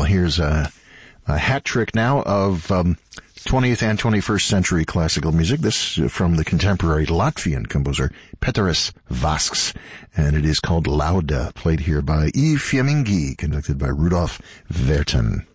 here's a hat trick now of 20th and 21st century classical music. This from the contemporary Latvian composer Pēteris Vasks, and it is called Lauda, played here by Yves Fiemingi, conducted by Rudolf Verton.